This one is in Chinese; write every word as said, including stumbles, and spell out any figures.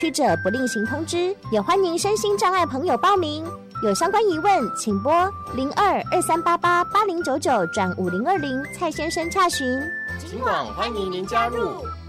区者不另行通知，也欢迎身心障碍朋友报名。有相关疑问，请拨零二二三八八八零九九转五零二零蔡先生洽询。 尽管欢迎您加入。